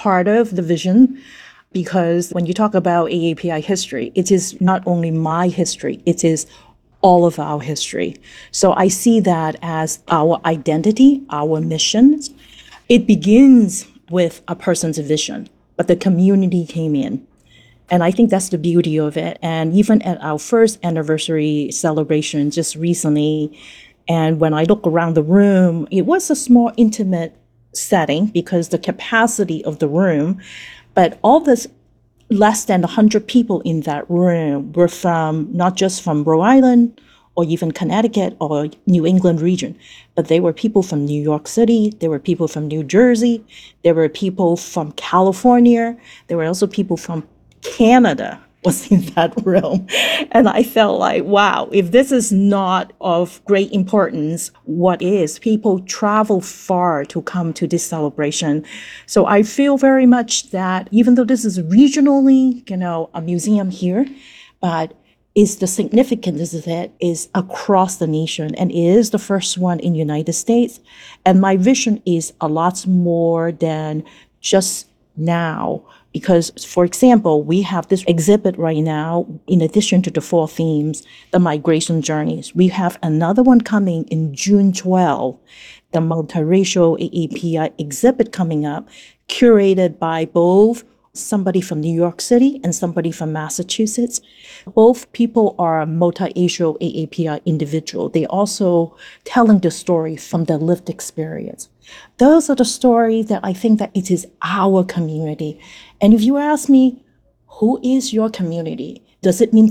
part of the vision because when you talk about AAPI history, it is not only my history, it is all of our history. So I see that as our identity, our missions. It begins with a person's vision, but the community came in. And I think that's the beauty of it. And even at our first anniversary celebration just recently, and when I look around the room, it was a small, intimate setting because the capacity of the room, but all this less than 100 people in that room were from not just from Rhode Island or even Connecticut or New England region, but they were people from New York City, there were people from New Jersey, there were people from California, there were also people from Canada was in that room. And I felt like, wow, if this is not of great importance, what is? People travel far to come to this celebration. So I feel very much that even though this is regionally, a museum here, but is the significance of it is across the nation and is the first one in the United States. And my vision is a lot more than just now. Because, for example, we have this exhibit right now, in addition to the 4 themes, the migration journeys. We have another one coming in June 12, the multiracial AAPI exhibit coming up, curated by both somebody from New York City and somebody from Massachusetts. Both people are multiracial AAPI individual. They also telling the story from their lived experience. Those are the stories that I think that it is our community. And if you ask me, who is your community? Does it mean